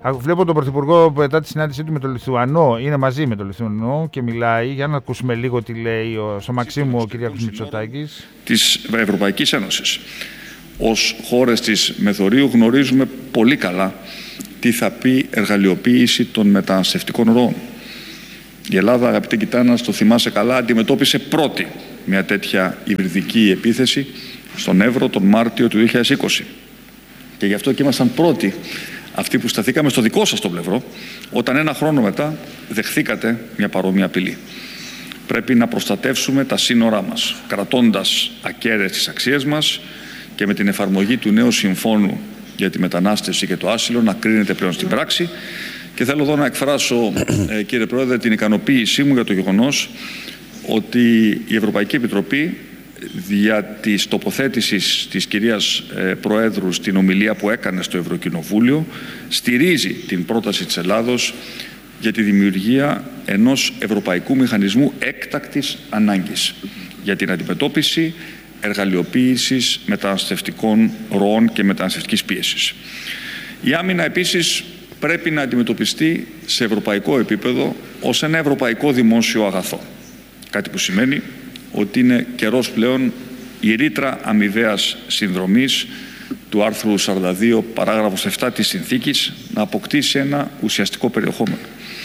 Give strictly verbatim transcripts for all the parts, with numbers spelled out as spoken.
Βλέπω τον Πρωθυπουργό μετά τη συνάντησή του με τον Λιθουανό, είναι μαζί με τον Λιθουανό και μιλάει. Για να ακούσουμε λίγο τι λέει ο, στο Μαξίμου ο κ. Μητσοτάκης. Της Ευρωπαϊκής Ένωσης. Ως χώρες της Μεθορίου γνωρίζουμε πολύ καλά τι θα πει εργαλειοποίηση των μεταναστευτικών ροών. Η Ελλάδα, αγαπητέ Κιτάνα, το θυμάσαι καλά, αντιμετώπισε πρώτη μια τέτοια υβριδική επίθεση στον Εύρο τον Μάρτιο του δύο χιλιάδες είκοσι. Και γι' αυτό και ήμασταν πρώτοι αυτοί που σταθήκαμε στο δικό σας το πλευρό, όταν ένα χρόνο μετά δεχθήκατε μια παρόμοια απειλή. Πρέπει να προστατεύσουμε τα σύνορά μας, κρατώντας ακέραιες τις αξίες μας και με την εφαρμογή του νέου συμφώνου για τη μετανάστευση και το άσυλο να κρίνεται πλέον στην πράξη. Και θέλω εδώ να εκφράσω, ε, κύριε Πρόεδρε, την ικανοποίησή μου για το γεγονός ότι η Ευρωπαϊκή Επιτροπή, δια της τοποθέτησης της κυρίας ε, Προέδρου στην ομιλία που έκανε στο Ευρωκοινοβούλιο, στηρίζει την πρόταση της Ελλάδος για τη δημιουργία ενός ευρωπαϊκού μηχανισμού έκτακτης ανάγκης για την αντιμετώπιση εργαλειοποίησης μεταναστευτικών ροών και μεταναστευτικής πίεσης. Η άμυνα επίσης πρέπει να αντιμετωπιστεί σε ευρωπαϊκό επίπεδο ως ένα ευρωπαϊκό δημόσιο αγαθό. Κάτι που σημαίνει ότι είναι καιρός πλέον η ρήτρα αμοιβαίας συνδρομής του άρθρου σαράντα δύο παράγραφος επτά της Συνθήκης να αποκτήσει ένα ουσιαστικό περιεχόμενο.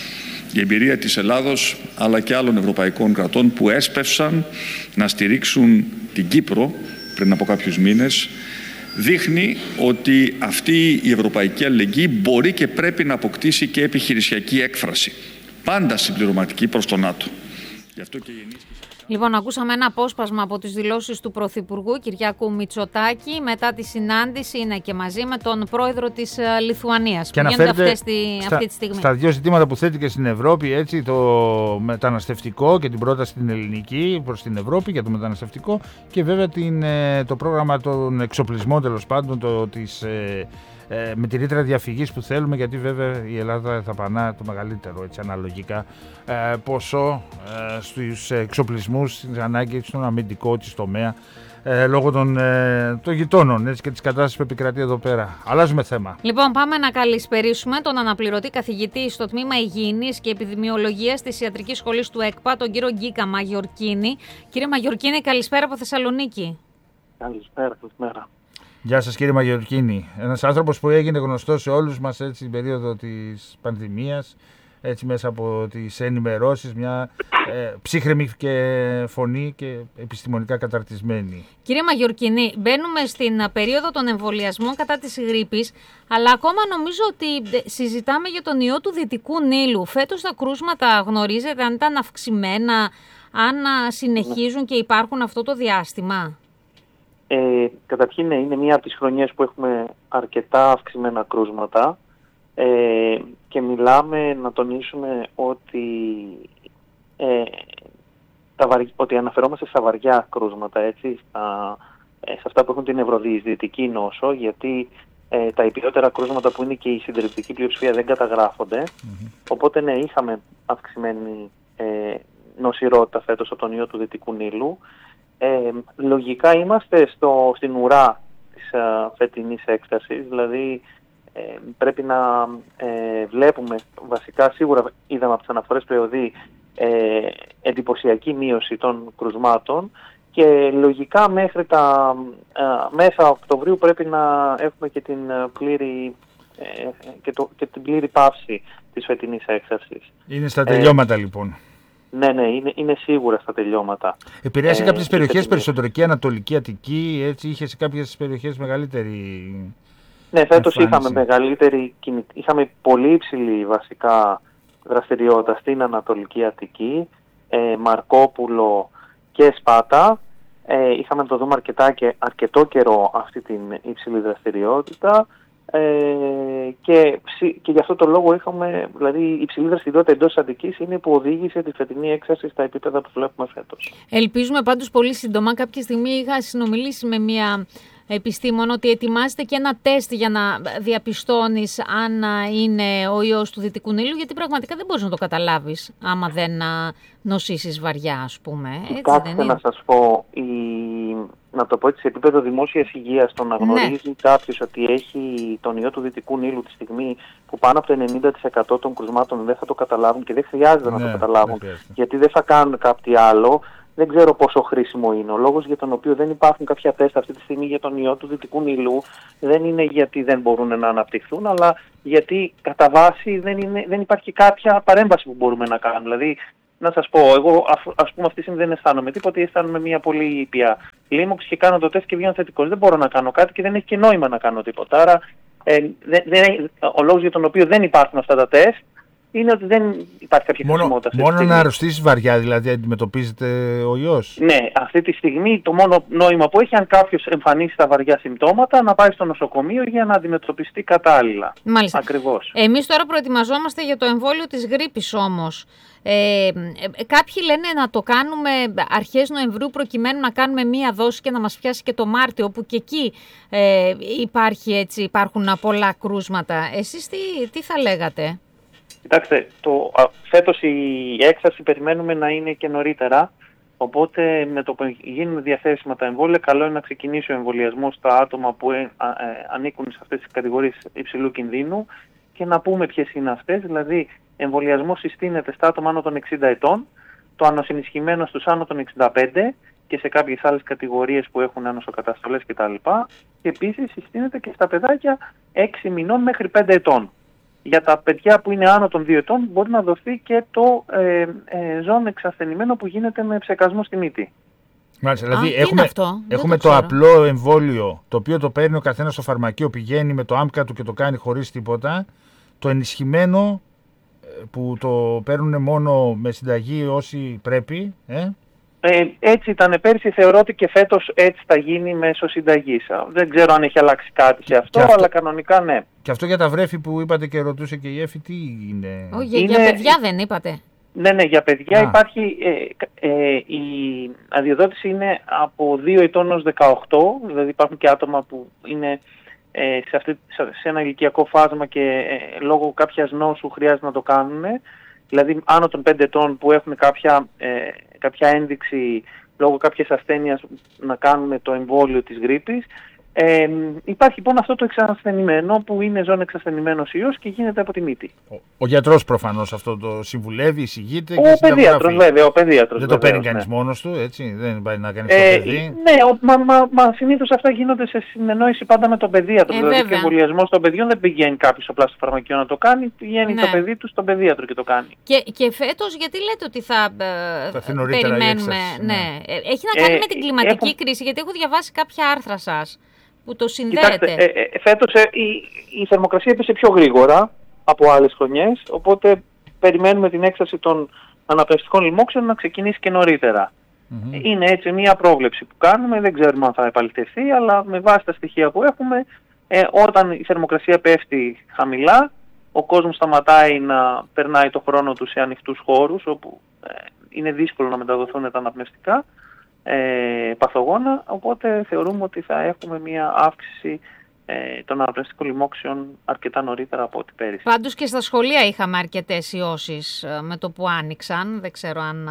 Η εμπειρία της Ελλάδος αλλά και άλλων ευρωπαϊκών κρατών που έσπευσαν να στηρίξουν την Κύπρο πριν από κάποιους μήνες δείχνει ότι αυτή η ευρωπαϊκή αλληλεγγύη μπορεί και πρέπει να αποκτήσει και επιχειρησιακή έκφραση, πάντα συμπληρωματική προς το ΝΑΤΟ. Γι' αυτό και η ενίσχυση... Λοιπόν, ακούσαμε ένα απόσπασμα από τις δηλώσεις του Πρωθυπουργού Κυριάκου Μητσοτάκη. Μετά τη συνάντηση είναι και μαζί με τον πρόεδρο της Λιθουανίας. Και αναφέρεται στα, αυτή τη στιγμή. Στα δύο ζητήματα που θέτει και στην Ευρώπη, έτσι, το μεταναστευτικό και την πρόταση την ελληνική προς την Ευρώπη για το μεταναστευτικό και βέβαια την, το πρόγραμμα των εξοπλισμών, τέλος πάντων, το, της, ε, με τη ρήτρα διαφυγής που θέλουμε, γιατί βέβαια η Ελλάδα θα πανά το μεγαλύτερο, έτσι, αναλογικά ε, ποσό ε, στους εξοπλισμούς, στις ανάγκες στον αμυντικό της τομέα ε, λόγω των, ε, των γειτόνων, έτσι, και της κατάστασης που επικρατεί εδώ πέρα. Αλλάζουμε θέμα. Λοιπόν, πάμε να καλησπερίσουμε τον αναπληρωτή καθηγητή στο τμήμα Υγιεινής και Επιδημιολογίας της Ιατρικής Σχολής του ΕΚΠΑ, τον κύριο Γκίκα Μαγιορκίνη. Κύριε Μαγιορκίνη, καλησπέρα από Θεσσαλονίκη. Καλησπέρα, καλησπέρα. Γεια σας, κύριε Μαγιορκίνη. Ένας άνθρωπος που έγινε γνωστός σε όλους μας, έτσι, την περίοδο της πανδημίας, έτσι, μέσα από τις ενημερώσεις, μια ε, ψύχρεμη και φωνή και επιστημονικά καταρτισμένη. Κύριε Μαγιορκίνη, μπαίνουμε στην περίοδο των εμβολιασμών κατά της γρίπης, αλλά ακόμα νομίζω ότι συζητάμε για τον ιό του Δυτικού Νείλου. Φέτος τα κρούσματα γνωρίζετε αν ήταν αυξημένα, αν συνεχίζουν και υπάρχουν αυτό το διάστημα? Ε, καταρχήν, ναι, είναι μία από τις χρονιές που έχουμε αρκετά αυξημένα κρούσματα ε, και μιλάμε, να τονίσουμε ότι, ε, τα βαρ... ότι αναφερόμαστε στα βαριά κρούσματα, έτσι, στα, ε, σε αυτά που έχουν την ευρωδιεισδυτική νόσο, γιατί ε, τα υπηρετέρα κρούσματα που είναι και η συντριπτική πλειοψηφία δεν καταγράφονται. Mm-hmm. Οπότε, ναι, είχαμε αυξημένη ε, νοσηρότητα φέτος από τον ιό του Δυτικού Νείλου. Ε, λογικά είμαστε στο, στην ουρά της α, φετινής έκστασης, δηλαδή ε, πρέπει να ε, βλέπουμε βασικά, σίγουρα είδαμε από τις αναφορές του ΕΟΔΗ ε, εντυπωσιακή μείωση των κρουσμάτων και λογικά μέχρι τα α, μέσα Οκτωβρίου πρέπει να έχουμε και την πλήρη, ε, και το, και την πλήρη πάυση της φετινής έκστασης. Είναι στα τελειώματα ε, λοιπόν. Ναι, ναι, είναι, είναι σίγουρα στα τελειώματα. Επηρέασε ε, κάποιες περιοχές περισσότερο και Ανατολική Αττική, έτσι, είχε σε κάποιες περιοχές μεγαλύτερη... Ναι, φέτος είχαμε μεγαλύτερη, είχαμε πολύ υψηλή βασικά δραστηριότητα στην Ανατολική Αττική, ε, Μαρκόπουλο και Σπάτα. Ε, είχαμε να το δούμε αρκετά και αρκετό καιρό αυτή την υψηλή δραστηριότητα. Ε, και, και γι' αυτό το λόγο είχαμε, δηλαδή η υψηλή δραστηριότητα εντός της Αττικής είναι που οδήγησε τη φετινή έξαρση στα επίπεδα που βλέπουμε φέτος. Ελπίζουμε πάντως πολύ σύντομα. Κάποια στιγμή είχα συνομιλήσει με μια επιστήμον ότι ετοιμάζεται και ένα τεστ για να διαπιστώνεις αν είναι ο ιός του δυτικού Νείλου, γιατί πραγματικά δεν μπορείς να το καταλάβεις άμα δεν νοσήσεις βαριά, ας πούμε. Κοιτάξτε, να σας πω, η... να το πω έτσι, σε επίπεδο δημόσιας υγείας, το να γνωρίζει ναι. κάποιος ότι έχει τον ιό του δυτικού Νείλου τη στιγμή που πάνω από το ενενήντα τοις εκατό των κρουσμάτων δεν θα το καταλάβουν και δεν χρειάζεται ναι, να το καταλάβουν, γιατί δεν θα κάνουν κάτι άλλο. Δεν ξέρω πόσο χρήσιμο είναι. Ο λόγος για τον οποίο δεν υπάρχουν κάποια τεστ αυτή τη στιγμή για τον ιό του δυτικού Νείλου δεν είναι γιατί δεν μπορούν να αναπτυχθούν, αλλά γιατί κατά βάση δεν, είναι, δεν υπάρχει κάποια παρέμβαση που μπορούμε να κάνουμε. Δηλαδή, να σας πω, εγώ ας πούμε αυτή τη στιγμή δεν αισθάνομαι τίποτα, αισθάνομαι μια πολύ ήπια λίμωξη και κάνω το τεστ και βγαίνω θετικός. Δεν μπορώ να κάνω κάτι και δεν έχει και νόημα να κάνω τίποτα. Άρα, ε, δεν, δεν, ο λόγος για τον οποίο δεν υπάρχουν αυτά τα τεστ είναι ότι δεν υπάρχει κάποια χρησιμότητα. Μόνο, μόνο να αρρωστήσει βαριά, δηλαδή αντιμετωπίζεται ο ιός. Ναι, αυτή τη στιγμή το μόνο νόημα που έχει, αν κάποιος εμφανίσει τα βαριά συμπτώματα, να πάει στο νοσοκομείο για να αντιμετωπιστεί κατάλληλα. Μάλιστα. Ακριβώς. Εμείς τώρα προετοιμαζόμαστε για το εμβόλιο της γρίπης όμως. Ε, ε, κάποιοι λένε να το κάνουμε αρχές Νοεμβρίου προκειμένου να κάνουμε μία δόση και να μας πιάσει και το Μάρτιο, όπου και εκεί ε, υπάρχει, έτσι, υπάρχουν πολλά κρούσματα. Εσείς τι, τι θα λέγατε? Κοιτάξτε, το, α, φέτος η έξαρση περιμένουμε να είναι και νωρίτερα, οπότε με το που γίνουν διαθέσιμα τα εμβόλια, καλό είναι να ξεκινήσει ο εμβολιασμός στα άτομα που ε, α, ε, ανήκουν σε αυτές τις κατηγορίες υψηλού κινδύνου και να πούμε ποιες είναι αυτές. Δηλαδή, εμβολιασμός συστήνεται στα άτομα άνω των εξήντα ετών, το ανοσυνισχυμένο στους άνω των εξήντα πέντε και σε κάποιες άλλες κατηγορίες που έχουν ανοσοκαταστολές κτλ. Και επίσης συστήνεται και στα παιδάκια έξι μηνών μέχρι πέντε ετών. Για τα παιδιά που είναι άνω των δύο ετών μπορεί να δοθεί και το ε, ε, ζώο εξασθενημένο που γίνεται με ψεκασμό στη μύτη. Μάλιστα, δηλαδή Α, έχουμε, έχουμε το, το απλό εμβόλιο, το οποίο το παίρνει ο καθένας στο φαρμακείο, πηγαίνει με το άμκα του και το κάνει χωρίς τίποτα. Το ενισχυμένο που το παίρνουν μόνο με συνταγή όσοι πρέπει. Ε? Ε, έτσι ήταν πέρσι, θεωρώ ότι και φέτος έτσι θα γίνει μέσω συνταγής. Δεν ξέρω αν έχει αλλάξει κάτι σε αυτό, αυτό, αλλά κανονικά ναι. Και αυτό για τα βρέφη που είπατε και ρωτούσε και η Εύη, τι είναι? Όχι, είναι... για παιδιά δεν είπατε? Ναι, ναι, για παιδιά Α. υπάρχει, ε, ε, η αδειοδότηση είναι από δύο ετών ως δεκαοκτώ, δηλαδή υπάρχουν και άτομα που είναι ε, σε, αυτή, σε ένα ηλικιακό φάσμα και ε, λόγω κάποιας νόσου χρειάζεται να το κάνουν. Δηλαδή άνω των πέντε ετών που έχουν κάποια, ε, κάποια ένδειξη λόγω κάποιας ασθένειας να κάνουμε το εμβόλιο της γρίπης. Ε, υπάρχει λοιπόν αυτό το εξασθενημένο που είναι ζώο εξασθενημένος ιός και γίνεται από τη μύτη. Ο, ο γιατρός προφανώς αυτό το συμβουλεύει, εισηγείται. Ο παιδίατρος βέβαια, ο παιδίατρος. Δεν βεβαίως, το παίρνει ναι. κανείς μόνος του, έτσι, δεν πάει να κάνει ε, το παιδί. Ναι, μα, μα, μα συνήθως αυτά γίνονται σε συνεννόηση πάντα με τον παιδίατρο. Ε, δηλαδή και ο εμβολιασμός των παιδιών δεν πηγαίνει κάποιος απλά στο φαρμακείο να το κάνει, πηγαίνει ναι. το παιδί του στον παιδίατρο και το κάνει. Και, και φέτος γιατί λέτε ότι θα, θα ε, περιμένουμε, ναι. ναι. Έχει να κάνει ε, με την κλιματική έχουν... κρίση, γιατί έχω διαβάσει κάποια άρθρα σας που το συνδέεται. Κοιτάξτε, ε, ε, φέτος ε, η, η θερμοκρασία έπεσε πιο γρήγορα από άλλες χρονιές, οπότε περιμένουμε την έξαρση των αναπνευστικών λοιμόξεων να ξεκινήσει και νωρίτερα. Mm-hmm. Είναι έτσι μια πρόβλεψη που κάνουμε, δεν ξέρουμε αν θα επαληθευτεί, αλλά με βάση τα στοιχεία που έχουμε, ε, όταν η θερμοκρασία πέφτει χαμηλά, ο κόσμος σταματάει να περνάει το χρόνο του σε ανοιχτούς χώρους, όπου ε, είναι δύσκολο να μεταδοθούν τα αναπνευστικά Ε, παθογόνα, οπότε θεωρούμε ότι θα έχουμε μια αύξηση ε, των αναπνευστικών λοιμόξεων αρκετά νωρίτερα από ό,τι πέρυσι. Πάντως και στα σχολεία είχαμε αρκετές ιώσεις ε, με το που άνοιξαν, δεν ξέρω αν...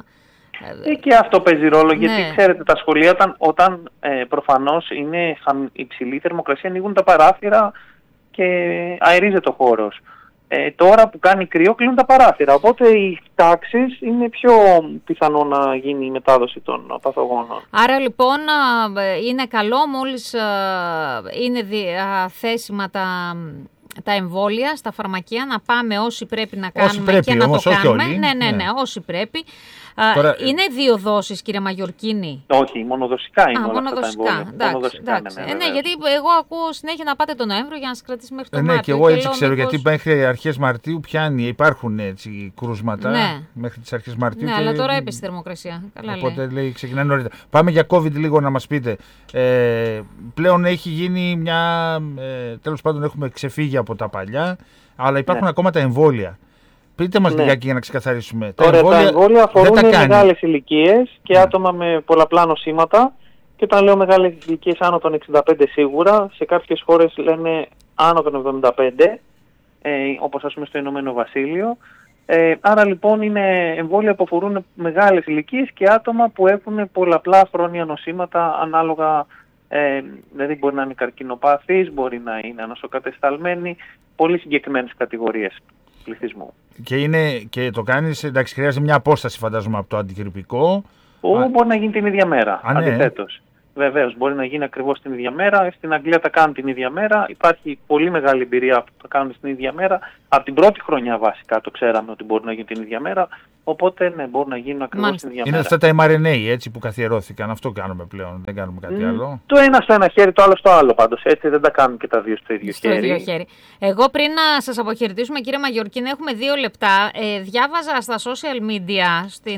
Ε, και αυτό παίζει ρόλο, ναι. γιατί ξέρετε τα σχολεία όταν, όταν ε, προφανώς είναι υψηλή θερμοκρασία ανοίγουν τα παράθυρα και αερίζεται ο χώρος. Ε, τώρα που κάνει κρύο κλείνουν τα παράθυρα, οπότε οι τάξεις είναι πιο πιθανό να γίνει η μετάδοση των παθογόνων. Άρα λοιπόν είναι καλό μόλις είναι διαθέσιμα τα, τα εμβόλια στα φαρμακεία να πάμε όσοι πρέπει να κάνουμε πρέπει, και να όμως, το κάνουμε. Όλοι. Ναι, ναι, ναι, ναι, όσοι πρέπει. Τώρα... Είναι δύο δόσεις, κύριε Μαγιορκίνη? Όχι, μονοδοσικά είναι Α, όλα μονοδοσικά. αυτά τα εμβόλια. Εντάξει, μονοδοσικά, εντάξει. Ναι, ναι, ναι, γιατί εγώ ακούω συνέχεια να πάτε τον Νοέμβριο για να σας κρατήσει μέχρι τον ε, Μάρτιο. Ναι, και εγώ έτσι και ξέρω, μήπως... γιατί μέχρι αρχές Μαρτίου πιάνει, υπάρχουν έτσι κρούσματα ναι. μέχρι τις αρχές Μαρτίου. Ναι, και... αλλά τώρα έπεσε η θερμοκρασία. Καλά Οπότε λέει, λέει ξεκινάει νωρίτερα. Πάμε για COVID λίγο να μας πείτε. Ε, πλέον έχει γίνει μια... Ε, τέλος πάντων έχουμε ξεφύγει από τα παλιά, αλλά υπάρχουν ναι. ακόμα τα εμβόλια. Πείτε μας λιγάκι ναι. για να ξεκαθαρίσουμε. Ωραία, τα εμβόλια αφορούν μεγάλες ηλικίες και mm. άτομα με πολλαπλά νοσήματα Και όταν λέω μεγάλες ηλικίες, άνω των εξήντα πέντε σίγουρα, σε κάποιες χώρες λένε άνω των εβδομήντα πέντε, ε, όπως ας πούμε στο Ηνωμένο Βασίλειο. Ε, άρα λοιπόν είναι εμβόλια που αφορούν μεγάλες ηλικίες και άτομα που έχουν πολλαπλά χρόνια νοσήματα ανάλογα, ε, δηλαδή μπορεί να είναι καρκινοπαθείς, μπορεί να είναι ανοσοκατεσταλμένοι, πολύ συγκεκριμένες κατηγορίες πληθυσμού. Και, είναι, και το κάνεις, εντάξει, χρειάζεται μια απόσταση φαντάζομαι από το αντικρυπικό. Που Α... μπορεί να γίνει την ίδια μέρα, Α, ναι. αντιθέτως. Βεβαίως, μπορεί να γίνει ακριβώς την ίδια μέρα. Στην Αγγλία τα κάνουν την ίδια μέρα. Υπάρχει πολύ μεγάλη εμπειρία που τα κάνουν την ίδια μέρα. Από την πρώτη χρονιά βασικά το ξέραμε ότι μπορεί να γίνει την ίδια μέρα. Οπότε ναι, μπορεί να γίνουν ακριβώς την ίδια είναι μέρα. αυτά τα εμ αρ εν έι έτσι που καθιερώθηκαν. Αυτό κάνουμε πλέον. Δεν κάνουμε κάτι mm, άλλο. Το ένα στο ένα χέρι, το άλλο στο άλλο πάντως. Έτσι δεν τα κάνουν και τα δύο στο ίδιο στο χέρι. ίδιο χέρι. Εγώ πριν να σας αποχαιρετήσουμε, κύριε Μαγιορκίνη, έχουμε δύο λεπτά. Ε, διάβαζα στα social media στην.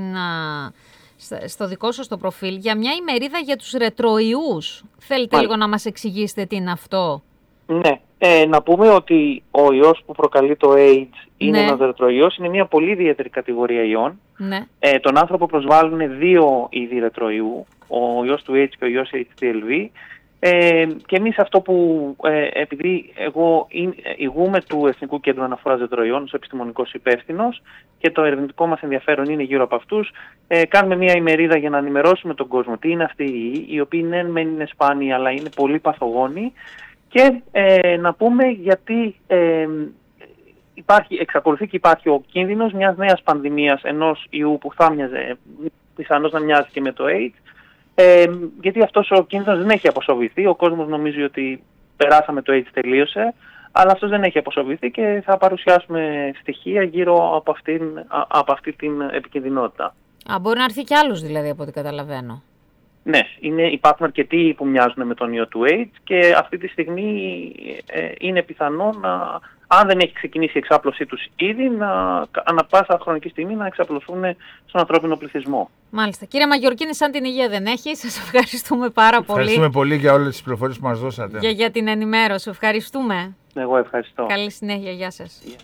στο δικό σας το προφίλ για μια ημερίδα για τους ρετροϊούς. Θέλετε Μάλιστα. λίγο να μας εξηγήσετε τι είναι αυτό? Ναι. Ε, να πούμε ότι ο ιός που προκαλεί το AIDS είναι ναι. ένας ρετροϊός. Είναι μια πολύ ιδιαίτερη κατηγορία ιών. Ναι. Ε, τον άνθρωπο προσβάλλουν δύο είδη ρετροϊού. Ο ιός του AIDS και ο ιός έιτς τι ελ βι. Ε, και εμείς αυτό που, ε, επειδή εγώ ηγούμε του Εθνικού Κέντρου Αναφοράς Ρετροϊών ως επιστημονικός υπεύθυνος και το ερευνητικό μας ενδιαφέρον είναι γύρω από αυτούς, ε, κάνουμε μια ημερίδα για να ενημερώσουμε τον κόσμο τι είναι αυτοί οι ιοί, οι οποίοι ναι, μεν είναι σπάνιοι αλλά είναι πολύ παθογόνοι, και ε, να πούμε γιατί ε, υπάρχει, εξακολουθεί και υπάρχει ο κίνδυνος μιας νέας πανδημίας ενός ιού που θα μοιάζει, πιθανώς να μοιάζει και με το AIDS. Ε, γιατί αυτός ο κίνδυνος δεν έχει αποσοβηθεί. Ο κόσμος νομίζει ότι περάσαμε το AIDS, τελείωσε, αλλά αυτός δεν έχει αποσοβηθεί και θα παρουσιάσουμε στοιχεία γύρω από, αυτήν, από αυτή την επικινδυνότητα. Α, μπορεί να έρθει κι άλλος δηλαδή από ό,τι καταλαβαίνω. Ναι, είναι, υπάρχουν αρκετοί που μοιάζουν με τον ιό του AIDS και αυτή τη στιγμή ε, είναι πιθανό να, αν δεν έχει ξεκινήσει η εξάπλωσή τους ήδη, να ανά πάσα χρονική στιγμή να εξαπλωθούν στον ανθρώπινο πληθυσμό. Μάλιστα. Κύριε Μαγιορκίνη, σαν την υγεία δεν έχει, σας ευχαριστούμε πάρα πολύ. Ευχαριστούμε πολύ για όλες τις πληροφορίες που μας δώσατε. Για, για την ενημέρωση. Ευχαριστούμε. Εγώ ευχαριστώ. Καλή συνέχεια. Γεια σας. Yeah.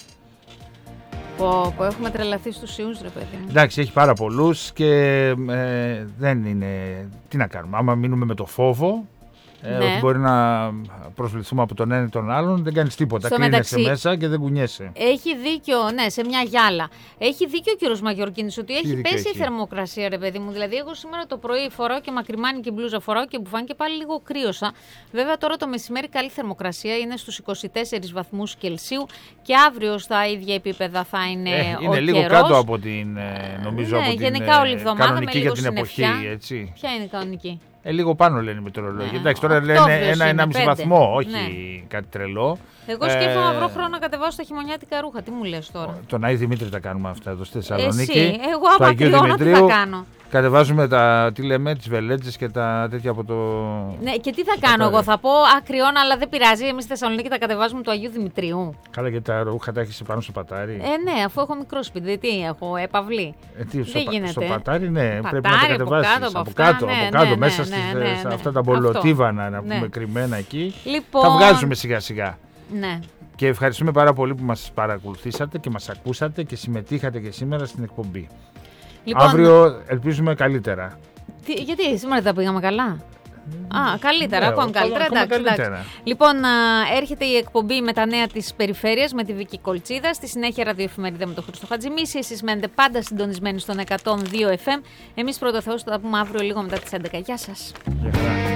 Πω, πω, έχουμε τρελαθεί στους ιούς, ρε παιδί. Εντάξει, έχει πάρα πολλούς και ε, δεν είναι... Τι να κάνουμε, άμα μείνουμε με το φόβο, ε, ναι. ότι μπορεί να προσβληθούμε από τον ένα ή τον άλλον, δεν κάνεις τίποτα. Στο κλείνεσαι μεταξύ, μέσα και δεν κουνιέσαι. Έχει δίκιο, ναι, σε μια γυάλα. Έχει δίκιο ο κύριος Μαγιορκίνης ότι έχει πέσει έχει. η θερμοκρασία, ρε παιδί μου. Δηλαδή, εγώ σήμερα το πρωί φοράω και μακριμάνι και μπλούζα, φοράω και μπουφάν και πάλι λίγο κρύωσα. Βέβαια, τώρα το μεσημέρι καλή θερμοκρασία είναι στους είκοσι τέσσερις βαθμούς Κελσίου και αύριο στα ίδια επίπεδα θα είναι ε, ο Είναι λίγο καιρός. κάτω από την, νομίζω, ναι, από γενικά, την όλη εβδομάδα, κανονική για την συννεφιά. εποχή, έτσι. Ποια είναι η κανονική? Ε, λίγο πάνω λένε οι μετεωρολόγοι. Ναι, εντάξει, τώρα λένε ένα-ενάμιση βαθμό, όχι ναι. κάτι τρελό. Εγώ σκέφτομαι να βρω χρόνο να κατεβάσω τα χειμωνιάτικα ρούχα. Τι μου λες τώρα? Τον Άγιο Δημήτρη τα κάνουμε αυτά εδώ στη Θεσσαλονίκη. Εσύ, εγώ απατριώνα τι θα κάνω? Κατεβάζουμε τα, τι λέμε, τις βελέτζες και τα τέτοια από το... Ναι, και τι θα κάνω εγώ, θα πω ακριώνα, αλλά δεν πειράζει, εμείς στη Θεσσαλονίκη τα κατεβάζουμε του Αγίου Δημητρίου. Καλά, και τα ρούχα τα έχεις πάνω στο πατάρι. Ε, ναι, αφού έχω μικρό σπίτι, τι έχω, επαυλή. Ε, τι, στο, δεν στο πατάρι, ναι, πατάρι, πρέπει να τα κατεβάσεις από κάτω, από κάτω, ναι, από κάτω ναι, μέσα ναι, στις, ναι, ναι, σε αυτά τα μπολοτίβανα, να πούμε, ναι. κρυμμένα εκεί. Λοιπόν... Τα βγάζουμε σιγά σιγά. Ναι. Και ευχαριστούμε πάρα πολύ που μας παρακολουθήσατε και μας ακούσατε και συμμετείχατε και σήμερα στην εκπομπή. Λοιπόν, αύριο ελπίζουμε καλύτερα. Τι, γιατί σήμερα δεν τα πήγαμε καλά? Α, καλύτερα, ακόμα καλύτερα. ακόμα εντάξει, καλύτερα. εντάξει. Λοιπόν, α, έρχεται η εκπομπή με τα νέα της περιφέρειας με τη Βίκη Κολτσίδα. Στη συνέχεια ραδιοεφημερίδα με τον Χρήστο Χατζημίση. Εσείς μένετε πάντα συντονισμένοι στον εκατόν δύο εφ εμ. Εμείς πρώτα Θεός θα τα πούμε αύριο λίγο μετά τις έντεκα. Γεια σας.